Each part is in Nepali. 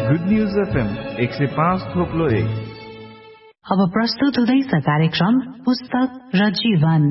Good news FM 105.1। अब प्रस्तुत हुँदैछ कार्यक्रम पुस्तक र जीवन।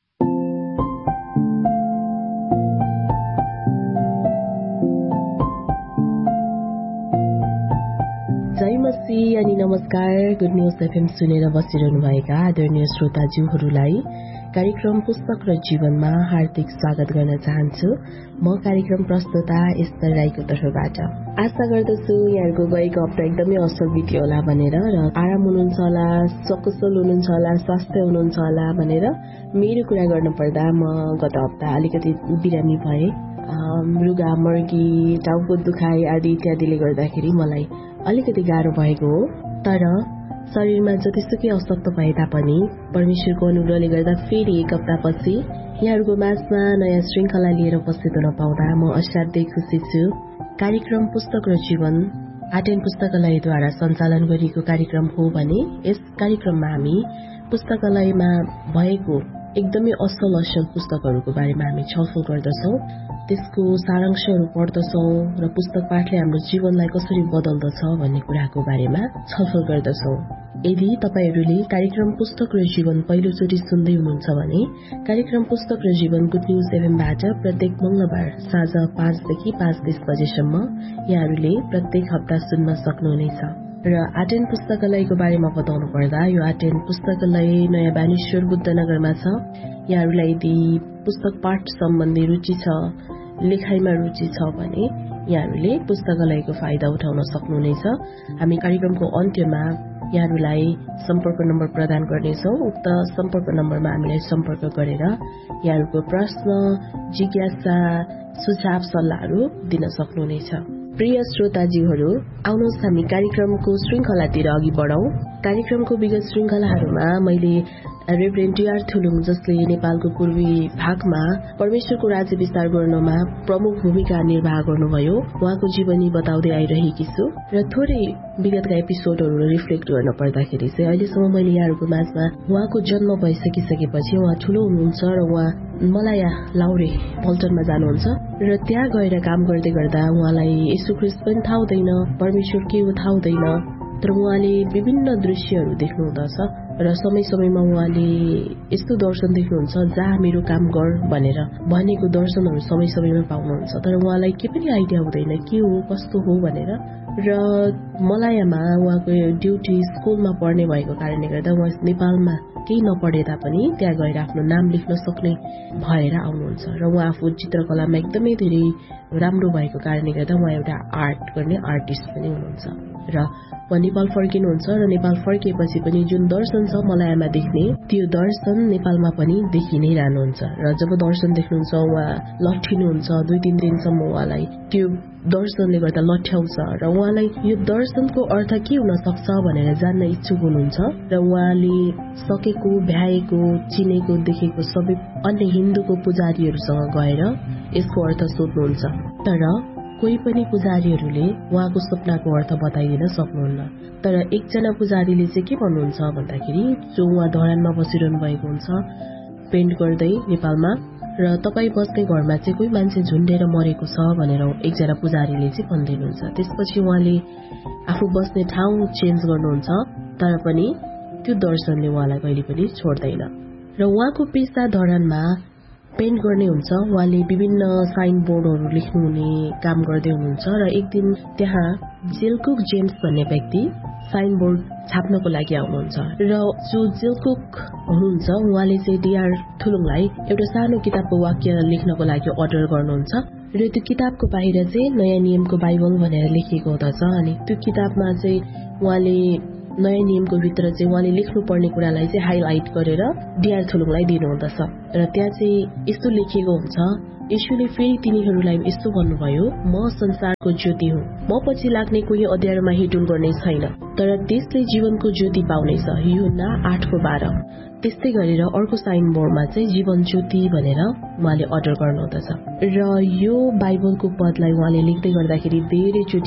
जय मसीह अनि नमस्कार। गुड न्यूज एफएम सुनेर बसिरहनुभएका आदरणीय श्रोताज्यूहरूलाई कार्यक्रम पुस्तक र जीवनमा हार्दिक स्वागत गर्न चाहन्छु। म कार्यक्रम प्रस्तुता एस्तर राईको तर्फबाट। आशा गर्दछु यहाँहरूको गएको हप्ता एकदमै असल बित्यो होला भनेर र आराम हुनुहुन्छ होला, सकुशल हुनुहुन्छ होला, स्वास्थ्य हुनुहुन्छ होला भनेर। मेरो कुरा गर्नुपर्दा म गत हप्ता अलिकति बिरामी भए। रुगा, मर्गी, टाउको दुखाइ आदि इत्यादिले गर्दाखेरि मलाई अलिकति गाह्रो भएको हो। तर शरीरमा जतिसुकै अशक्त भए तापनि परमेश्वरको अनुग्रहले गर्दा फेरि एक हप्तापछि यहाँहरूको माझमा नयाँ श्रृङ्खला लिएर उपस्थित हुन पाउँदा म असाध्यै खुसी छु। कार्यक्रम पुस्तक र जीवन आटेन पुस्तकालयद्वारा सञ्चालन गरिएको कार्यक्रम हो भने यस कार्यक्रममा हामी पुस्तकालयमा भएको एकदमै असल पुस्तकहरूको बारेमा हामी छलफल गर्दछौँ, त्यसको सारांशहरू पढ्दछौँ र पुस्तक पाठले हाम्रो जीवनलाई कसरी बदल्दछ भन्ने कुराको बारेमा छलफल गर्दछौँ। यदि तपाईहरूले कार्यक्रम पुस्तक र जीवन पहिलोचोटि सुन्दै हुनुहुन्छ भने कार्यक्रम पुस्तक र जीवन गुड न्यूज एफएमबाट प्रत्येक मंगलबार साँझ 5 देखि 5:30 बजेसम्म यहाँहरूले प्रत्येक हप्ता सुन्न सक्नुहुनेछ। र आटेन पुस्तकालयको बारेमा बताउनु पर्दा यो आटेन पुस्तकालय नयाँ बानेश्वर बुद्धनगरमा छ। यहाँहरूलाई यदि पुस्तक पाठ सम्बन्धी रुचि छ, लेखाइमा रुचि छ भने यहाँहरूले पुस्तकालयको फाइदा उठाउन सक्नुहुनेछ। हामी कार्यक्रमको अन्त्यमा यहाँहरूलाई सम्पर्क नम्बर प्रदान गर्नेछौँ। उक्त सम्पर्क नम्बरमा हामीलाई सम्पर्क गरेर यहाँहरूको प्रश्न, जिज्ञासा, सुझाव, सल्लाहहरू दिन सक्नुहुनेछ। प्रिय श्रोताजीहरू, आउनुहोस् हामी कार्यक्रमको श्रृङ्खलातिर अघि बढौं। कार्यक्रमको विगत श्रृङ्खलाहरूमा मैले रेभरेन्ड टी.आर. थुलुङ, जसले नेपालको पूर्वी भागमा परमेश्वरको राज्य विस्तार गर्नमा प्रमुख भूमिका निर्वाह गर्नुभयो, उहाँको जीवनी बताउँदै आइरहेकी छु। र थोरै विगतका एपिसोडहरू रिफ्लेक्ट गर्न पर्दाखेरि चाहिँ अहिलेसम्म मैले यहाँहरूको माझमा उहाँको जन्म भइसकिसकेपछि उहाँ ठूलो हुनुहुन्छ र उहाँ मलाया लाउरे पल्टनमा जानुहुन्छ र त्यहाँ गएर काम गर्दै गर्दा उहाँलाई येशू ख्रीष्ट पनि थाहा हुँदैन, परमेश्वर के हो थाहा हुँदैन, तर उहाँले विभिन्न दृश्यहरू देख्नुहुँदछ र समय समयमा उहाँले यस्तो दर्शन देख्नुहुन्छ जहाँ मेरो काम गर भनेर भनेको दर्शनहरू समय समयमा पाउनुहुन्छ। तर उहाँलाई के पनि आइडिया हुँदैन के हो कस्तो हो भनेर। र मलायामा उहाँको ड्युटी स्कुलमा पढ्ने भएको कारणले गर्दा उहाँ नेपालमा केही नपढे तापनि त्यहाँ गएर आफ्नो नाम लेख्न सक्ने भएर आउनुहुन्छ र उहाँ आफू चित्रकलामा एकदमै धेरै राम्रो भएको कारणले गर्दा उहाँ एउटा आर्ट गर्ने आर्टिस्ट पनि हुनुहुन्छ र उहाँ नेपाल फर्किनुहुन्छ र नेपाल फर्किएपछि पनि जुन दर्शन छ मलायामा देख्ने त्यो दर्शन नेपालमा पनि देखि नै रहनुहुन्छ। र जब दर्शन देख्नुहुन्छ उहाँ लट्ठिनुहुन्छ, 2-3 दिनसम्म उहाँलाई त्यो दर्शनले गर्दा लट्ठ्याउँछ र उहाँलाई यो दर्शनको अर्थ के हुन सक्छ भनेर जान्न इच्छुक हुनुहुन्छ र उहाँले सकेको, भ्याएको, चिनेको, देखेको सबै अन्य हिन्दूको पुजारीहरूसँग गएर यसको अर्थ सोध्नुहुन्छ। तर कोही पनि पुजारीहरूले उहाँको सपनाको अर्थ बताइदिन सक्नुहुन्न। तर एकजना पुजारीले चाहिँ के भन्नुहुन्छ भन्दाखेरि, जो उहाँ धरानमा बसिरहनु भएको हुन्छ पेन्ट गर्दै नेपालमा, र तपाईँ बस्ने घरमा चाहिँ कोही मान्छे झुन्डेर मरेको छ भनेर एकजना पुजारीले चाहिँ भनिदिनुहुन्छ। त्यसपछि उहाँले आफू बस्ने ठाउँ चेन्ज गर्नुहुन्छ, तर पनि त्यो दर्शनले उहाँलाई कहिले पनि छोड्दैन। र उहाँको पेसा धरानमा पेन्ट गर्ने हुन्छ। उहाँले विभिन्न साइन बोर्डहरू लेख्नुहुने काम गर्दै हुनुहुन्छ र एक दिन त्यहाँ जेलकुक जेम्स भन्ने व्यक्ति साइन बोर्ड छाप्नको लागि आउनुहुन्छ र जो जेलकुक हुनुहुन्छ उहाँले चाहिँ टी.आर. थुलुङलाई एउटा सानो किताबको वाक्य लेख्नको लागि अर्डर गर्नुहुन्छ र त्यो किताबको बाहिर चाहिँ नयाँ नियमको बाइबल भनेर लेखिएको हुँदछ। अनि त्यो किताबमा चाहिँ उहाँले नयाँ नियमको भित्र चाहिँ उहाँले लेख्नुपर्ने कुरालाई चाहिँ हाइलाइट गरेर टी.आर. थुलुङलाई दिनुहुँदछ र त्यहाँ चाहिँ यस्तो लेखिएको हुन्छ, येशूले फेरि तिनीहरूलाई यस्तो भन्नुभयो, म संसारको ज्योति हुँ, म पछि लाग्ने कोही अँध्यारोमा हिँडुल गर्ने छैन, तर त्यसले जीवनको ज्योति पाउनेछ। यूहन्ना 8:12। त्यस्तै गरेर अर्को साइन बोर्डमा चाहिँ जीवन ज्योति भनेर उहाँले अर्डर गर्नुहुँदछ र यो बाइबलको पदलाई उहाँले लेख्दै गर्दाखेरि धेरैचोटि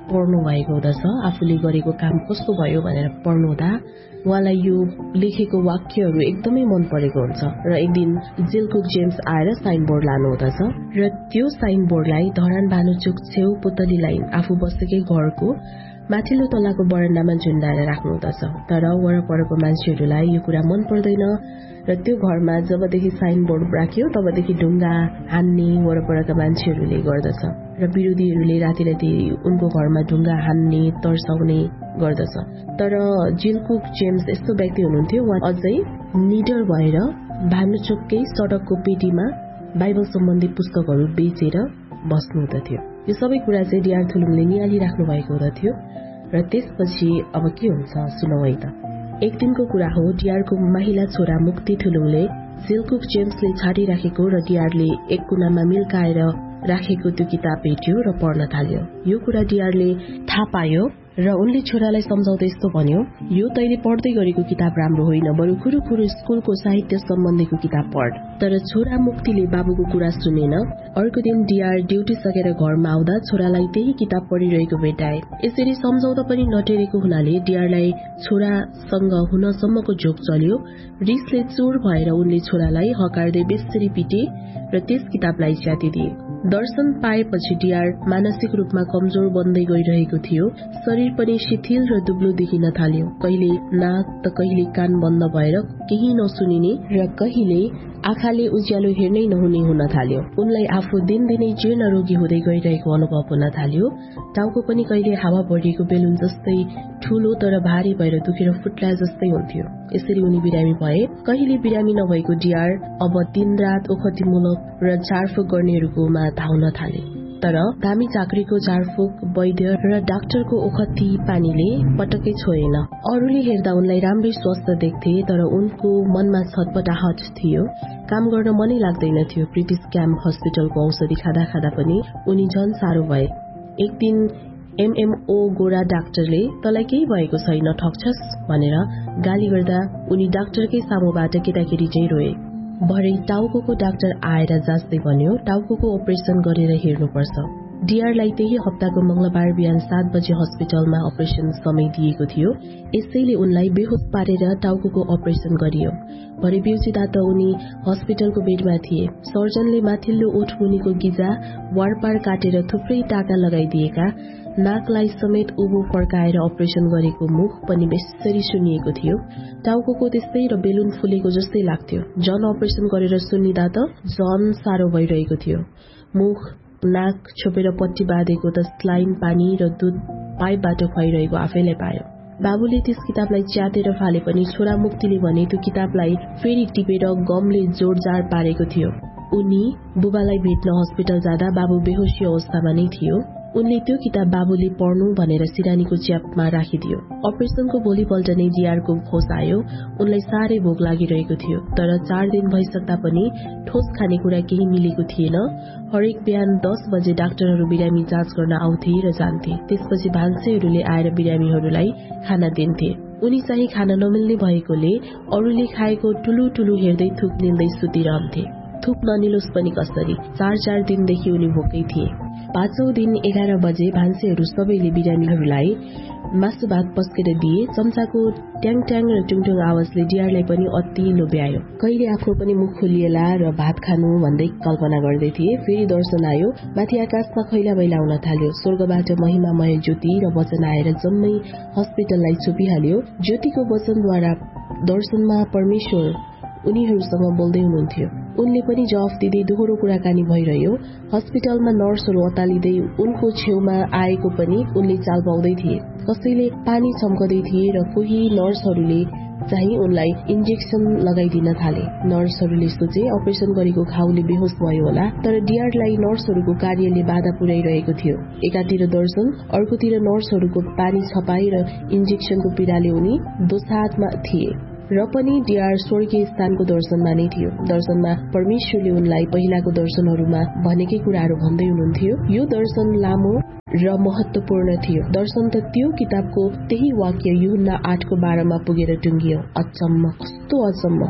पढ्नु भएको हुँदछ। आफूले गरेको काम कस्तो भयो भनेर पढ्नु हुँदा उहाँलाई यो लेखेको वाक्यहरू एकदमै मन परेको हुन्छ र एक दिन जिलकुक जेम्स आएर साइनबोर्ड लानु हुँदछ र त्यो साइनबोर्डलाई धरान भानुचोक छेउ पुतली लाइन आफू बसेकै घरको माथिल्लो तलाको बरन्डामा झुन्डाएर राख्नु हुँदछ। तर वरपरको मान्छेहरूलाई यो कुरा मन पर्दैन र त्यो घरमा जबदेखि साइनबोर्ड राख्यो तबदेखि ढुङ्गा हान्ने वरपरका मान्छेहरूले गर्दछ र विरोधीहरूले राति राति उनको घरमा ढुङ्गा हान्ने तर्साउने गर्दछ। तर जिलकुक जेम्स यस्तो व्यक्ति हुनुहुन्थ्यो, उहाँ अझै निडर भएर भानुचोककै सडकको पेटीमा बाइबल सम्बन्धी पुस्तकहरू बेचेर बस्नु हुँदथ्यो। यो सबै कुरा चाहिँ डिआर थुलुङले निहालिराख्नु भएको हुँदथ्यो र त्यसपछि अब के हुन्छ सुनौ है त। एक दिनको कुरा हो, डिआरको महिला छोरा मुक्ति थुलुङले जिलकुक जेम्सले छाडिराखेको र डिआरले एक कुनामा मिल्काएर राखेको त्यो किताब भेट्यो र पढ्न थाल्यो। यो कुरा डिआरले थाहा पायो र उनले छोरालाई सम्झाउँदै यस्तो भन्यो, यो तैले पढ्दै गरेको किताब राम्रो होइन, बरु खुरुखुरु स्कुलको साहित्य सम्बन्धीको किताब पढ। तर छोरा मुक्तिले बाबुको कुरा सुनेन। अर्को दिन डिआर ड्युटी सकेर घरमा आउँदा छोरालाई त्यही किताब पढिरहेको भेटाए। यसरी सम्झाउँदा पनि नटेरेको हुनाले डिआरलाई छोरासँग हुनसम्मको झोक चल्यो। रिसले चोर भएर उनले छोरालाई हकार्दै बेस्सरी पिटे र त्यस किताबलाई च्यातिदिए। दर्शन पाएपछि डिआर मानसिक रूपमा कमजोर बन्दै गइरहेको थियो। शरीर पनि शिथिल र दुब्लो देखिन थाल्यो। कहिले नाक त कहिले कान बन्द भएर केही नसुनिने र कहिले आँखाले उज्यालो हेर्नै नहुने हुन थाल्यो। उनलाई आफू दिनदिनै जीर्ण रोगी हुँदै गइरहेको अनुभव हुन थाल्यो। टाउको पनि कहिले हावा भरिएको बेलुन जस्तै ठूलो तर भारी भएर दुखेर फुट्ला जस्तै हुन्थ्यो। यसरी उनी बिरामी भए। कहिले बिरामी नभएको डिआर अब दिनरात ओखतीमूलक र झारफुक गर्नेहरूकोमा धाउन थाले। तर दामी चाकरीको झारफुक, वैद्य र डाक्टरको ओखती पानीले पटक्कै छोएन। अरूले हेर्दा उनलाई राम्रै स्वस्थ देख्थे, तर उनको मनमा छटपटाहट थियो। काम गर्न मनै लाग्दैन थियो। ब्रिटिस क्याम्प हस्पिटलको औषधि खाँदा खाँदा पनि उनी झन साह्रो भए। एक दिन एमएमओ गोरा डाक्टरले तँलाई केही भएको छैन, ठग्छस् भनेर गाली गर्दा उनी डाक्टरकै सामुबाट केटाकेटी चाहिँ रोए। भरे टाउको डाक्टर आएर जाँच्दै भन्यो, टाउको अपरेसन गरेर हेर्नुपर्छ। डिआरलाई त्यही हप्ताको मंगलबार बिहान 7 बजे हस्पिटलमा अपरेसन समय दिएको थियो। यसैले उनलाई बेहोस पारेर टाउको अपरेसन गरियो। भरे बिउजिदा त उनी हस्पिटलको बेडमा थिए। सर्जनले माथिल्लो ओठ मुनिको गिजा वारपार काटेर थुप्रै टाका लगाइदिएका, नाकलाई समेत उभो फर्काएर अपरेसन गरेको मुख पनि बेसरी सुनिएको थियो। टाउको त्यस्तै र बेलुन फुलेको जस्तै लाग्थ्यो। जन अपरेसन गरेर सुनिदा त जन साह्रो भइरहेको थियो। मुख नाक छोपेर पट्टी बाँधेको त स्लाइन पानी र दूध पाइपबाट खुवाइरहेको आफैलाई पायो। बाबुले त्यस किताबलाई च्यातेर फाले पनि छोरा मुक्तिले भने त्यो किताबलाई फेरि टिपेर गमले जोडजाड पारेको थियो। उनी बुबालाई भेट्न हस्पिटल जाँदा बाबु बेहोसी अवस्थामा नै थियो। उनले त्यो किताब बाबुले पढ्नु भनेर सिरानीको च्यापमा राखिदियो। अपरेसनको भोलिपल्ट नै डिआरको होस आयो। उनलाई साह्रै भोक लागिरहेको थियो, तर 4 दिन भइसक्दा पनि ठोस खानेकुरा केही मिलेको थिएन। हरेक बिहान 10 बजे डाक्टरहरू बिरामी जाँच गर्न आउँथे र जान्थे। त्यसपछि भान्सेहरूले आएर बिरामीहरूलाई खाना दिन्थे। उनी चाहिँ खाना नमिल्ने भएकोले अरूले खाएको टुलु हेर्दै थुक निल्दै सुतिरहन्थे। थुक ननिलोस् पनि कसरी, 4 दिनदेखि उनी भोकै थिए। 5औं दिन 11 बजे भान्सेहरू सबैले बिरामीहरूलाई मासु भात पस्केर दिए। चम्चाको ट्याङ ट्याङ र टुङटुङ आवाजले डिआरलाई पनि अति लोभ्यायो। कहिले आफ्नो पनि मुख खोलिएला र भात खानु भन्दै कल्पना गर्दै थिए। फेरि दर्शन आयो। माथि आकाशमा खैला बैला हुन थाल्यो। स्वर्गबाट महिमामय ज्योति र वचन आएर जम्मै हस्पिटललाई छोपिहाल्यो। ज्योतिको वचनद्वारा दर्शनमा परमेश्वर उनीहरूसँग बोल्दै हुनुहुन्थ्यो। उनले पनि जवाफ दिँदै दोहोरो कुराकानी भइरह्यो। हस्पिटलमा नर्सहरू अतालिँदै उनको छेउमा आएको पनि उनले चाल पाउँदै थिए। कसैले पानी छम्कदै थिए र कोही नर्सहरूले चाहिँ उनलाई इन्जेक्सन लगाइदिन थाले। नर्सहरूले सोचे अपरेसन गरेको घाउले बेहोस भयो होला, तर डिआरलाई नर्सहरूको कार्यले बाधा पुर्याइरहेको थियो। एकातिर दर्शन, अर्कोतिर नर्सहरूको पानी छपाई र इन्जेक्सनको पीडाले उनी दोसादमा थिए। र पनि डिआर स्वर्गीय स्थानको दर्शनमा नै थियो। दर्शनमा परमेश्वरले उनलाई पहिलाको दर्शनहरूमा भनेकै कुराहरू भन्दै हुनुहुन्थ्यो। यो दर्शन लामो र महत्वपूर्ण थियो। दर्शन त त्यो किताबको त्यही वाक्य यूहन्ना 8:12 पुगेर टुङ्गियो। अचम्म, कस्तो अचम्म!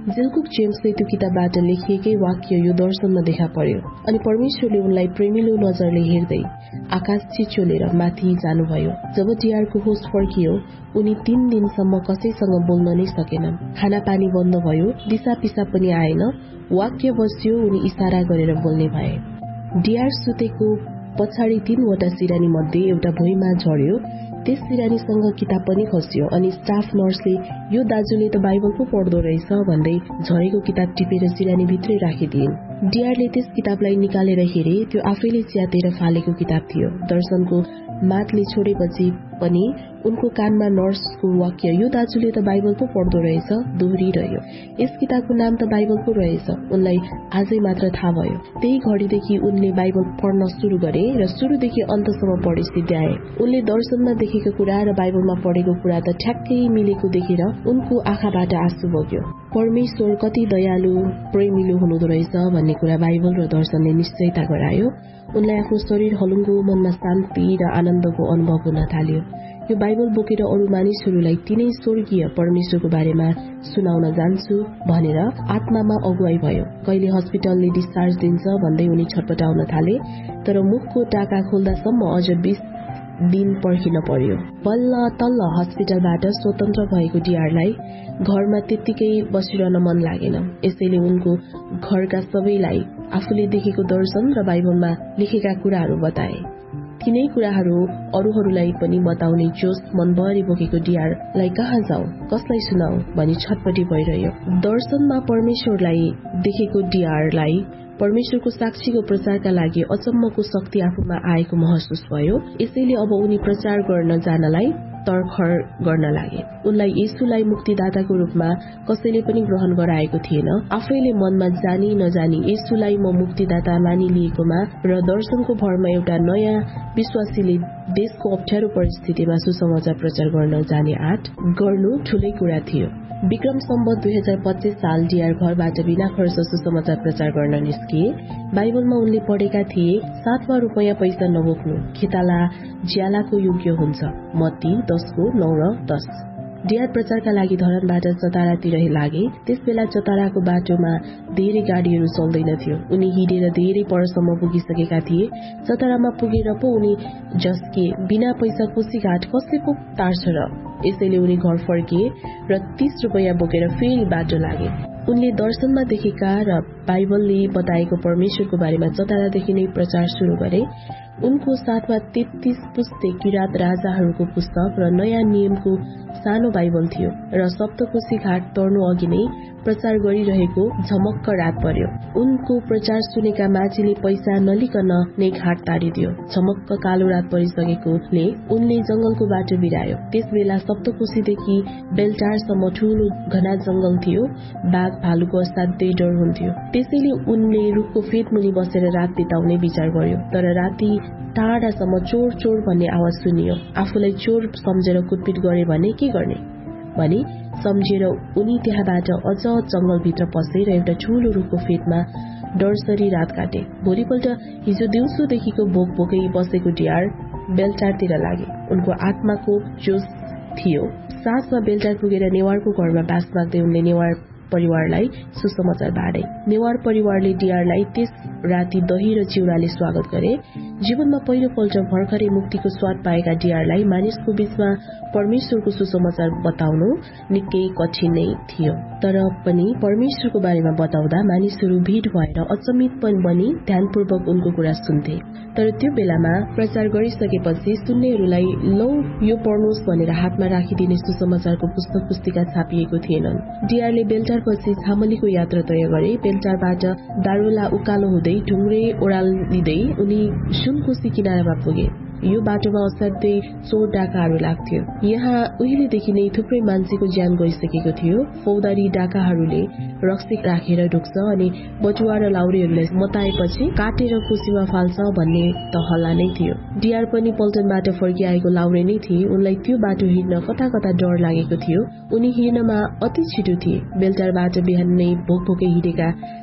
जिलकुक जेम्सले त्यो किताबबाट लेखिएकै वाक्य यो दर्शनमा देखा पर्यो अनि परमेश्वरले उनलाई प्रेमिलो नजरले हेर्दै आकाश चिच्योलेर माथि जानुभयो। जब डिआरको होस फर्कियो उनी 3 दिनसम्म कसैसँग बोल्न नै सकेनन्। खाना पानी बन्द भयो, दिशा पिसाब पनि आएन, वाक्य बस्यो, उनी इशारा गरेर बोल्ने भए। डिआर सुतेको पछाडि 3 वटा सिरानी मध्ये एउटा भुइँमा झर्यो। त्यस सिरानीसँग किताब पनि खस्यो अनि स्टाफ नर्सले यो दाजुले त बाइबल पो पढ्दो रहेछ भन्दै झरेको किताब टिपेर सिरानी भित्रै राखिदिइन्। डिआरले त्यस किताबलाई निकालेर हेरे, त्यो आफैले च्यातेर फालेको किताब थियो। दर्शनको मातले छोडेपछि पनि उनको कानमा नर्सको वाक्य यो दाजुले त बाइबल पो पढ्दो रहेछ दोहोरिरह्यो। यस किताबको नाम त बाइबल पो रहेछ उनलाई आजै मात्र थाहा भयो। त्यही घडीदेखि उनले बाइबल पढ्न सुरु गरे र सुरुदेखि अन्तसम्म पढे सिद्ध्याए। उनले दर्शनमा देखेको कुरा र बाइबलमा पढेको कुरा त ठ्याक्कै मिलेको देखेर उनको आँखाबाट आँसु बग्यो। परमेश्वर कति दयालु प्रेमिलो हुनुहुँदो रहेछ भन्ने कुरा बाइबल र दर्शनले निश्चयता गरायो। उनलाई आफ्नो शरीर हलुङ्गो, मनमा शान्ति र आनन्दको अनुभव हुन थाल्यो। यो बाइबल बोकेर अरू मानिसहरूलाई तिनै स्वर्गीय परमेश्वरको बारेमा सुनाउन जान्छु भनेर आत्मामा अगुवाई भयो। कहिले हस्पिटलले डिस्चार्ज दिन्छ भन्दै उनी छटपटाउन थाले, तर मुखको टाका खोल्दासम्म अझ 20 दिन पर्खिन पर्यो। बल्ल तल्ल हस्पिटलबाट स्वतन्त्र भएको डिआरलाई घरमा त्यत्तिकै बसिरहन मन लागेन। यसैले उनको घरका सबैलाई आफूले देखेको दर्शन र बाइबलमा लेखेका कुराहरू बताए। तिनै कुराहरू अरूहरूलाई पनि बताउने जोश मनभरि बोकेको डिआरलाई कहाँ जाऊ, कसलाई सुनाऊ भनी छटपटी भइरह्यो। दर्शनमा परमेश्वरलाई देखेको डिआरलाई परमेश्वरको साक्षीको प्रचारका लागि अचम्मको शक्ति आफूमा आएको महसुस भयो। यसैले अब उनी प्रचार गर्न जानलाई तर्खर गर्न लागे। उनलाई येशूलाई मुक्तिदाताको रूपमा कसैले पनि ग्रहण गराएको थिएन। आफैले मनमा जानी नजानी येशूलाई म मुक्तिदाता मानिलिएकोमा र दर्शनको भरमा एउटा नयाँ विश्वासीले देशको अप्ठ्यारो परिस्थितिमा सुसमाचार प्रचार गर्न जाने आँट गर्नु ठूलै कुरा थियो। विक्रम सम्वत 2025 साल डिआर घरबाट बिना खर्च सुसमाचार प्रचार गर्न निस्किए। बाइबलमा उनले पढेका थिए 7 रुपैयाँ पैसा नबोक्नु खेताला ज्यालाको योग्य हुन्छ। मत्ती 10:9 र 10। डिआर प्रचारका लागि धरानबाट चतारातिर लागे। त्यसबेला चताराको बाटोमा धेरै गाडीहरू चल्दैनथ्यो। उनी हिँडेर धेरै परसम्म पुगिसकेका थिए। चतारामा पुगेर पो उनी जस्के बिना पैसा कोसीघाट कसले पो तार्छ र। यसैले उनी घर फर्किए र 30 रुपैयाँ बोकेर फेरि बाटो लागे। उनले दर्शनमा देखेका र बाइबलले बताएको परमेश्वरको बारेमा चतारादेखि नै प्रचार सुरु गरे। उनको साथमा 33 पुस्ते किरात राजाहरूको पुस्तक र नयाँ नियमको सानो बाइबल थियो र सप्तकोशी घाट तर्नु अघि नै प्रचार गरिरहेको झमक्क रात पर्यो। उनको प्रचार सुनेका मान्छेले पैसा नलिकन नै घाट तारिदियो। झमक्क कालो रात परिसकेकोले उनले जंगलको बाटो बिरायो। त्यसबेला सप्तकोशीदेखि बेलटारसम्म ठूलो घना जंगल थियो। बाघ भालुको असाध्यै डर हुन्थ्यो। त्यसैले उनले रुखको फेदमुनि बसेर रात बिताउने विचार गर्यो। तर राति टाढासम्म चोर चोर भन्ने आवाज सुनियो। आफूलाई चोर सम्झेर कुटपिट गरे भने के गर्ने भनी सम्झेर उनी त्यहाँबाट अझ जंगलभित्र पसे र एउटा ठूलो रुखको फेदमा डरसरी रात काटे। भोलिपल्ट हिजो दिउँसोदेखिको भोक भोकै बसेको डिआर बेलटारतिर लागे। उनको आत्माको जोश थियो। साँझमा बेलटार पुगेर नेवारको घरमा बास माग्दै उनले नेवार परिवारलाई सुसमाचार बाँडे। नेवार परिवारले डिआरलाई त्यस राति दही र चिउराले स्वागत गरे। जीवनमा पहिलोपल्ट भर्खरै मुक्तिको स्वाद पाएका डिआरलाई मानिसको बीचमा परमेश्वरको सुसमाचार बताउनु निकै कठिन नै थियो। तर पनि परमेश्वरको बारेमा बताउँदा मानिसहरू भीड़ भएर अचम्मित बनी ध्यानपूर्वक उनको कुरा सुन्थे। तर त्यो बेलामा प्रचार गरिसकेपछि सुन्नेहरूलाई लौ यो पढ्नुहोस् भनेर हातमा राखिदिने सुसमाचारको पुस्तक पुस्तिका छापिएको थिएनन्। डिआरले बेलटारपछि छामलीको यात्रा तय गरे। बेलटारबाट दारोला उकालो हुँदै ढुङ्ग्रे ओह्रालिँदै उनी सुनकोशी किनारामा पुगे। यो बाटोमा असाध्यै चोर डाकाहरू लाग्थ्यो। यहाँ उहिलेदेखि नै थुप्रै मान्छेको ज्यान गइसकेको थियो। फौदारी डाकाहरूले रक्सी राखेर ढुक्छ अनि बटुवा र लाउरेहरूलाई मताएपछि काटेर कोसीमा फाल्छ भन्ने त हल्ला नै थियो। डिआर पनि पल्टनबाट फर्किआएको लाउरे नै थिए। उनलाई त्यो बाटो हिँड्न कता कता डर लागेको थियो। उनी हिँड्नमा अति छिटो थिए। बेलटारबाट बिहान नै भोक भोकै हिँडेका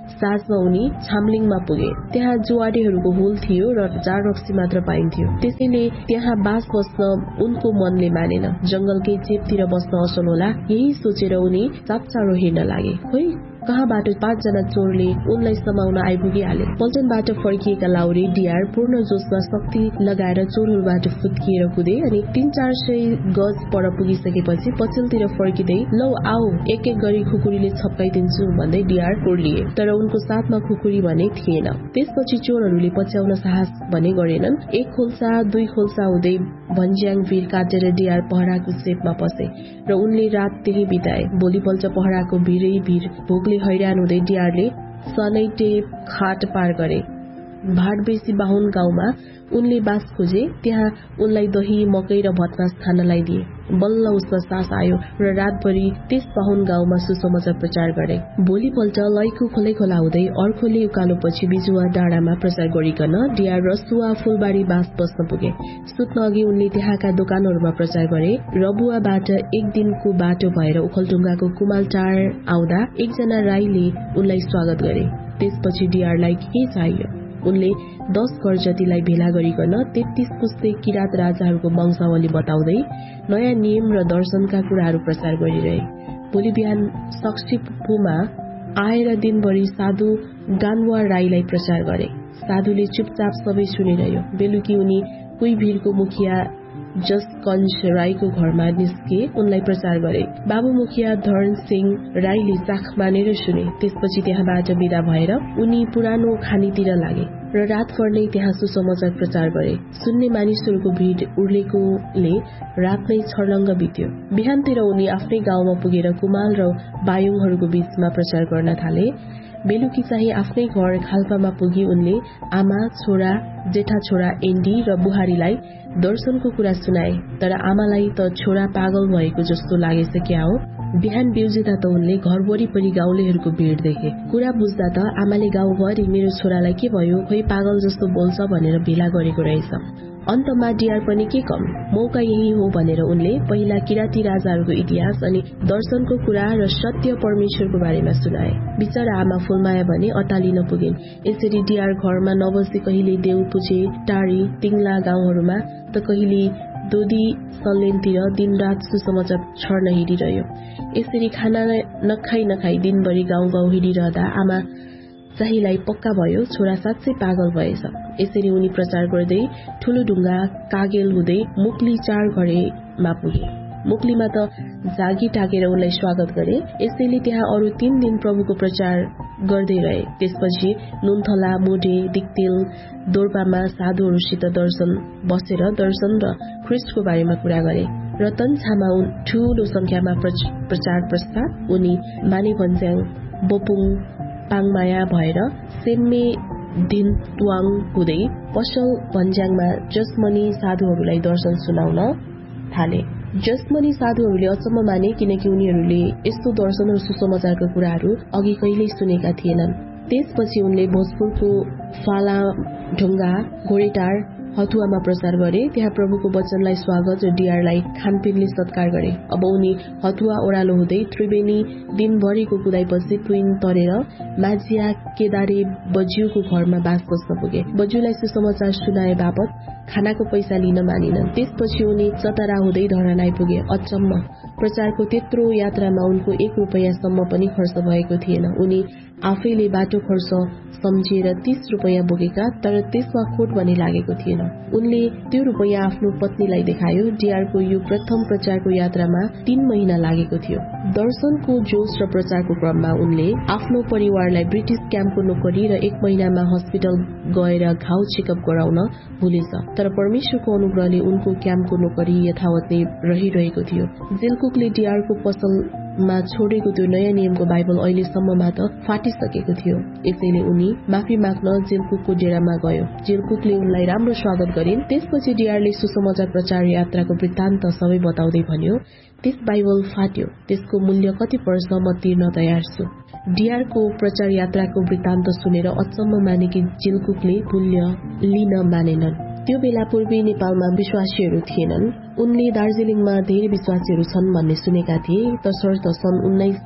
साँझमा उनी छामलिङमा पुगे। त्यहाँ जुवाडेहरूको हुल थियो र जाँड रक्सी मात्र पाइन्थ्यो। त्यसैले त्यहाँ बास बस्न उनको मनले मानेन। जंगलकै चेपतिर बस्न असल होला, यही सोचेर उनी चाप्चारो हिँड्न लागे। खोइ कहाँबाट 5 जना चोरले उनलाई समाउन आइपुगिहाले। पल्टनबाट फर्किएका लाउरे डियार पूर्ण जोशमा शक्ति लगाएर चोरहरूबाट फुत्किएर कुदे अनि 300-400 गज पर पुगिसकेपछि पछिल्तिर फर्किँदै लौ आओ एक एक गरी खुकुरीले छप्काइदिन्छु भन्दै डियार उर्लिए। तर उनको साथमा खुकुरी भने थिएन। त्यसपछि चोरहरूले पछ्याउन साहस भने गरेनन्। 1 खोल्सा 2 खोल्सा हुँदै भन्ज्याङ भिर काटेर डियार पहराको सेपमा पसे र उनले रात त्यही बिताए। भोलिपल्ट पहराको भिरै भिर भोकले हैरान हुँदै डियारले सनैटे खाट पार गरे। भाटबेसी बाहुन गाउँमा उनले बास खोजे। त्यहाँ उनलाई दही मकै र भटमास खानलाई दिए। बल्ल उसमा सास आयो र रातभरि त्यस बाहुन गाउँमा सुसमाचार प्रचार गरे। भोलिपल्ट लैकु खोलै खोला हुँदै अर्कोले उकालोपछि बिजुवा डाँडामा प्रचार गरिकन डियार रसुवा फुलबारी बास बस्न पुगे। सुत्न अघि उनले त्यहाँका दोकानहरूमा प्रचार गरे। रबुवाबाट 1 दिनको बाटो भएर उखलढुङ्गाको कुमालटार आउँदा एकजना राईले उनलाई स्वागत गरे। त्यसपछि डियारलाई के चाहियो? उनले 10 घर जतिलाई भेला गरिकन 33 पुस्ते किरात राजाहरूको वंशावली बताउँदै नयाँ नियम र दर्शनका कुराहरू प्रचार गरिरहे। भोलि बिहान सक्सिपुमा आएर दिनभरि साधु गान्वा राईलाई प्रचार गरे। साधुले चुपचाप सबै सुनिरह्यो। बेलुकी उनी कुइभिरको मुखिया जसकंश राईको घरमा निस्के उनलाई प्रचार गरे। बाबु मुखिया धर्न सिंह राईले चाख मानेर सुने। त्यसपछि त्यहाँबाट बिदा भएर उनी पुरानो खानीतिर लागे र रातभर नै त्यहाँ सुसमाचार प्रचार गरे। सुन्ने मानिसहरूको भीड़ उर्लेकोले रात नै छर्लङ्ग बित्यो। बिहानतिर उनी आफ्नै गाउँमा पुगेर कुमाल र बायुङहरूको बीचमा प्रचार गर्न थाले। बेलुकी चाहिँ आफ्नै घर खाल्पामा पुगी उनले आमा, छोरा, जेठा छोरा एन्डी र बुहारीलाई दर्शनको कुरा सुनाए। तर आमालाई त छोरा पागल भएको जस्तो लागेछ क्या हो। बिहान बिउजिँदा त उनले घर वरिपरि गाउँलेहरूको भीड़ देखे। कुरा बुझ्दा त आमाले गाउँभरि मेरो छोरालाई के भयो, खोइ पागल जस्तो बोल्छ भनेर भेला गरेको रहेछ। अन्तमा डियार पनि के कम, मौका यही हो भनेर उनले पहिला किराती राजाहरूको इतिहास अनि दर्शनको कुरा र सत्य परमेश्वरको बारेमा सुनाए। बिचरा आमा फुलमाया भने अटालिन पुगिन्। यसरी डियार घरमा नबसी कहिले देउपुजे, टारी, तिङला गाउँहरूमा त कहिले दोदी सल्लेनतिर दिनरात सुसमाचार छर्न हिँडिरह्यो। यसरी खाना नखाई दिनभरि गाउँ गाउँ हिँडिरहँदा आमा चाहिलाई पक्का भयो छोरा साँच्चै पागल भएछ। यसरी उनी प्रचार गर्दै ठूलो ढुङ्गा कागेल हुँदै मुक्ली 4 घरेमा पुगे। मुक्लीमा त जागी टाकेर उनलाई स्वागत गरे। यसैले त्यहाँ अरू 3 दिन प्रभुको प्रचार गर्दै रहे। त्यसपछि नुनथला, मोढे, दिक्तेल, दोर्पामा साधुहरूसित बसेर दर्शन र ख्रिस्टको बारेमा कुरा गरे। रतनछामा ठूलो संख्यामा प्रचार प्रस्ताव उनी माने भन्ज्याङ, बोपुङ, पाङमाया भएर सेम्मे धिनतुवाङ हुँदै पसल भन्ज्याङमा जसमनी साधुहरूलाई दर्शन सुनाउन थाले। जसमनी साधुहरूले अचम्म माने, किनकि उनीहरूले यस्तो दर्शन र सुसमाचारका कुराहरू अघि कहिल्यै सुनेका थिएनन्। त्यसपछि उनले भोजपुरको फालाढुङ्गा, घोडेटार, हथुवामा प्रचार गरे। त्यहाँ प्रभुको वचनलाई स्वागत र डियारलाई खानपिनले सत्कार गरे। अब उनी हथुवा ओह्रालो हुँदै त्रिवेणी दिनभरिको कुदाइपछि तुइन तरेर माझिया केदारे बज्यूको घरमा बास बस्न पुगे। बज्यूलाई सुसमाचार सुनाए बापत खानाको पैसा लिन मानिनन्। त्यसपछि उनी चतरा हुँदै धरान आइपुगे। अचम्म, प्रचारको त्यत्रो यात्रामा उनको 1 रुपैयाँसम्म पनि खर्च भएको थिएन। उनी आफैले बाटो खर्च सम्झिएर 30 रुपैयाँ बोकेका, तर त्यसमा खोट भने लागेको थिएन। उनले त्यो रुपैयाँ आफ्नो पत्नीलाई देखायो। डियारको यो प्रथम प्रचारको यात्रामा 3 महिना लागेको थियो। दर्शनको जोश र प्रचारको क्रममा उनले आफ्नो परिवारलाई ब्रिटिश क्याम्पको नोकरी र 1 महिनामा हस्पिटल गएर घाउ चेकअप गराउन भुलेछ। तर परमेश्वरको अनुग्रहले उनको क्याम्पको नोकरी यथावत नै रहिरहेको थियो। जेलकुकले डियारको पसलमा छोडेको त्यो नयाँ नियमको बाइबल अहिलेसम्ममा त फाटिसकेको थियो। यसैले उनी माफी माग्न जेलकुकको डेरामा गयो। जेलकुकले उनलाई राम्रो स्वागत गरिन्। त्यसपछि डियारले सुसमाचार प्रचार यात्राको वृत्तान्त सबै बताउँदै भन्यो, त्यस बाइबल फाट्यो, त्यसको मूल्य कति पर्छ म तिर्न तयार छु। डियारको प्रचार यात्राको वृत्तान्त सुनेर अचम्म मानेकी जेलकुकले मूल्य लिन मानेनन्। त्यो बेला पूर्वी नेपालमा विश्वासीहरू थिएनन्। उनले दार्जिलिङमा धेरै विश्वासीहरू छन् भन्ने सुनेका थिए। तसर्थ सन्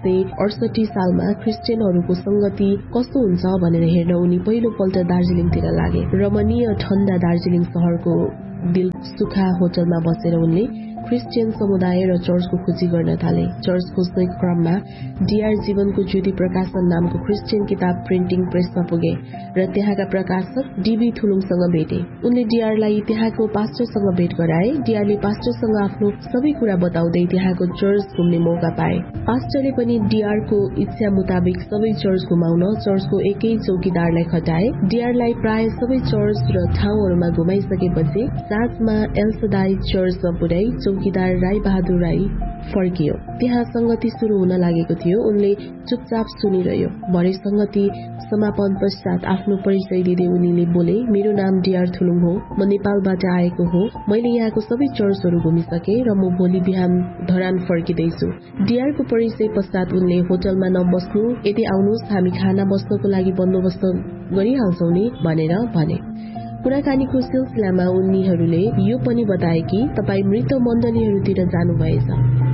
1968 सालमा क्रिस्चियनहरूको संगति कस्तो हुन्छ भनेर हेर्न उनी पहिलोपल्ट दार्जिलिङतिर लागे। रमणीय ठण्डा दार्जिलिङ शहरको दिल सुखा होटलमा बसेर उनले क्रिस्चियन समुदाय र चर्चको खोजी गर्न थाले। चर्च खोज्ने क्रममा डीआर जीवनको ज्योति प्रकाशन नामको क्रिस्चियन किताब प्रिन्टिङ प्रेसमा पुगे र त्यहाँका प्रकाशक डीबी थुलुङसँग भेटे। उनले डीआरलाई त्यहाँको पास्टरसँग भेट गराए। डीआरले पास्टरसँग आफ्नो सबै कुरा बताउँदै त्यहाँको चर्च घुम्ने मौका पाए। पास्टरले पनि डीआरको इच्छा मुताबिक सबै चर्च घुमाउन चर्चको एकै चौकीदारलाई खटाए। डीआरलाई प्राय सबै चर्च र ठाउँहरूमा घुमाइसकेपछि साँझमा एल्सदाई चर्चमा पुर्याई चौकीदार राई बहादुर राई फर्कियो। त्यहाँ संगति शुरू हुन लागेको थियो। उनले चुपचाप सुनिरह्यो। भरे संगति समापन पश्चात आफ्नो परिचय दिँदै उनीले बोले, मेरो नाम डीआर थुलुङ हो। म नेपालबाट आएको हो। मैले यहाँको सबै चर्चहरू घुमिसके र म भोलि बिहान धरान फर्किँदैछु। डीआरको परिचय पश्चात उनले होटलमा नबस्नु, यदि आउनुहोस् हामी खाना बस्नको लागि बन्दोबस्त गरिहाल्छौं नि भनेर भने। कुराकानीको सिलसिलामा उनीहरूले यो पनि बताए कि तपाईँ मृत मण्डलीहरूतिर जानुभएछ।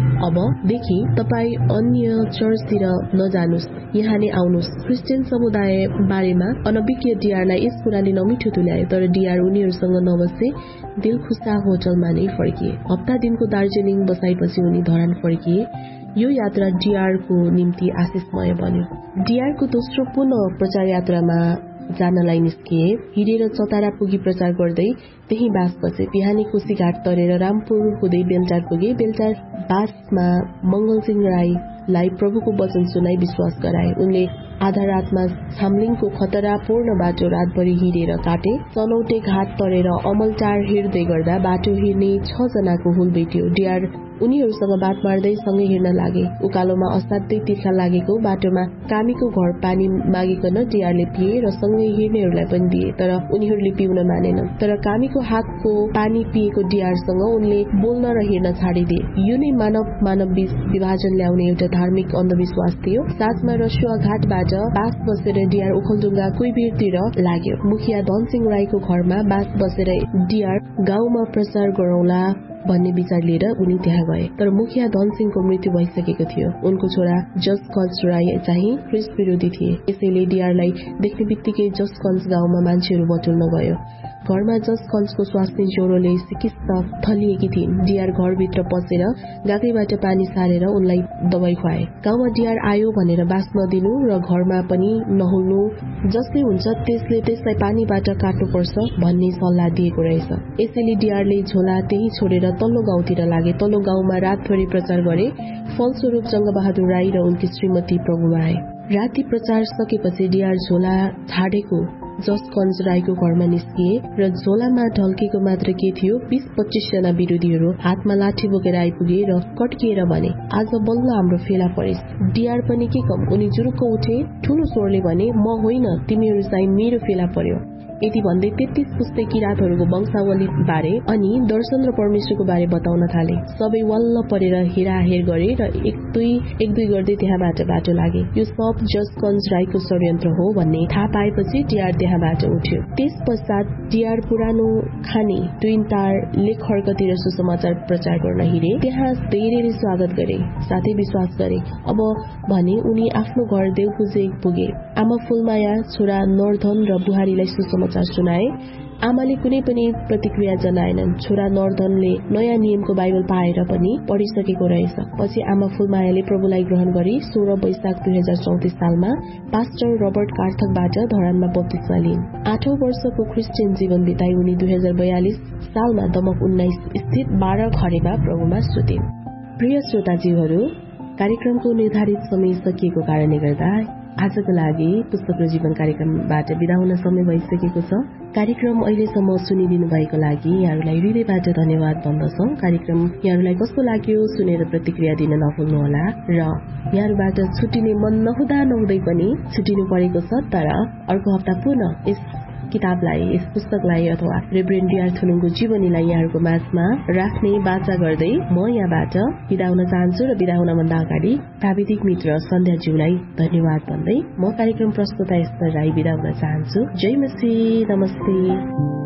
अबदेखि तपाईँ अन्य चर्चतिर नजानुस्, यहाँ नै आउनुहोस्। क्रिस्चियन समुदाय बारेमा अनभिज्ञ डीआरलाई यस कुराले नमिठो तुल्यायो। तर डीआर उनीहरूसँग नबसे दिलखुसा होटलमा नै फर्किए। हप्ता दिनको दार्जिलिङ बसाएपछि उनी धरान फर्किए। यो यात्रा डीआरको निम्ति आशिषमय बन्यो। डीआरको दोस्रो पुनः प्रचार यात्रामा जानलाई निस्किए। हिँडेर चतारा पुगी प्रचार गर्दै त्यही बास बसे। बिहानी कोशीघाट तरेर रामपुर हुँदै बेलटार पुगे। बेलटार बासमा मंगलसिंह राईलाई प्रभुको वचन सुनाई विश्वास गराए। उनले आधा रातमा छामलिङको खतरापूर्ण बाटो रातभरि हिँडेर काटे। सनौटे घाट तरेर अमलटार हिँड्दै गर्दा बाटो हिँड्ने 6 जनाको हुल भेटियो। डीआर उनीहरूसँग बात मार्दै सँगै हिँड्न लागे। उकालोमा असाध्यै तिर्खा लागेको बाटोमा कामीको घर पानी मागिकन डीआरले पिए र सँगै हिँड्नेहरूलाई पनि दिए, तर उनीहरूले पिउन मानेनन्। तर कामीको हातको पानी पिएको डीआरसँग उनले बोल्न र हिँड्न छाडिदिए। यो नै मानव विभाजन ल्याउने एउटा धार्मिक अन्धविश्वास थियो। साँझमा रसुवा घाटबाट बास बसेर डीआर ओखलढुङ्गा कुइबिरतिर लाग्यो। मुखिया धनसिंह राईको घरमा बास बसेर डीआर गाउँमा प्रचार गरौला भन्ने विचार लिएर उनी त्यहाँ गए। तर मुखिया धनसिंहको मृत्यु भइसकेको थियो। उनको छोरा जसकन्च राई चाहिँ ख्रिस्ट विरोधी थिए। यसैले डीआरलाई देख्ने बित्तिकै जसकन्च गाउँमा मान्छेहरू बटुल्न गयो। घरमा जसकन्चको स्वास्नी ज्वरोले सिकिस्त थलिएकी थिइन्। डीआर घरभित्र पसेर गाग्रीबाट पानी सारेर उनलाई दबाई खुवाए। गाउँमा डीआर आयो भनेर बास नदिनु र घरमा पनि नहुल्नु, जसले हुन्छ त्यसलाई पानीबाट काट्नुपर्छ भन्ने सल्लाह दिएको रहेछ। यसैले डीआरले झोला त्यही छोडेर तल्लो गाउँतिर लागे। तल्लो गाउँमा रातभरि प्रचार गरे। फलस्वरूप जंगबहादुर राई र उनकी श्रीमती प्रभुमा आए। राति प्रचार सकेपछि डीआर झोला छाडेको जसकन्च राईको घरमा निस्किए र झोलामा ढल्केको मात्र के थियो, 20-25 जना विरोधीहरू हातमा लाठी बोकेर आइपुगे र कट्किएर भने, आज बल्ल हाम्रो फेला परेस्। डीआर पनि के कम, उनी जुरुक्क उठे। ठूलो स्वरले भने, म होइन, तिमीहरू चाहिँ मेरो फेला पर्यो। यति भन्दै 33 पुस्ते किरातहरूको वंशावली बारे अनि दर्शन र परमेश्वरको बारे बताउन थाले। सबै वल्ल परेर हेराहेर गरे र एक दुई गर्दै त्यहाँबाट बाटो लागे। यो सब जसकन्च राईको षड्यन्त्र हो भन्ने थाहा पाएपछि डीआर त्यहाँबाट उठ्यो। त्यस पश्चात डीआर पुरानो खाने ट्विन टार लेक खर्कतिर सुसमाचार प्रचार गर्न हिँडे। त्यहाँ धेरैले स्वागत गरे, साथै विश्वास गरे। अब भने उनी आफ्नो घर देवपुजे पुगे। आमा फुलमाया छोरा नरधन र बुहारीलाई सुसमाचार सुनाए। आमाले कुनै पनि प्रतिक्रिया जनाएनन्। छोरा नरधनले नयाँ नियमको बाइबल पाएर पनि पढिसकेको रहेछ। पछि आमा फुलमायाले प्रभुलाई ग्रहण गरी 16 वैशाख 2034 सालमा पास्टर रबर्ट कार्थकबाट धरानमा बप्तिस्मा लिइन्। 8औं वर्षको क्रिस्चियन जीवन बिताई उनी 2042 सालमा दमक 19 स्थित 12 खरेमा प्रभुमा सुतिन्। प्रिय श्रोताजीहरू, कार्यक्रमको निर्धारित समय सकिएको कारणले गर्दा आजको लागि पुस्तक र जीवन कार्यक्रमबाट बिदा हुन समय भइसकेको छ। कार्यक्रम अहिलेसम्म सुनिदिनु भएको लागि यहाँहरूलाई हृदयबाट धन्यवाद भन्दछौं। कार्यक्रम यहाँहरूलाई कस्तो लाग्यो सुनेर प्रतिक्रिया दिन नभुल्नुहोला र यहाँबाट छुटिने मन नहुँदै पनि छुटिनु परेको छ, तर अर्को हप्ता पुनः यस किताबलाई, यस पुस्तकलाई अथवा रेभरेन्ड डीआर थुलुङको जीवनीलाई यहाँहरूको माझमा राख्ने बाचा गर्दै म यहाँबाट बिदा हुन चाहन्छु र बिदा हुनभन्दा अगाडि प्राविधिक मित्र सन्ध्याज्यूलाई धन्यवाद भन्दै म कार्यक्रम प्रस्तुता एस्तर राई बिदा हुन चाहन्छु। जय मसीह, नमस्ते।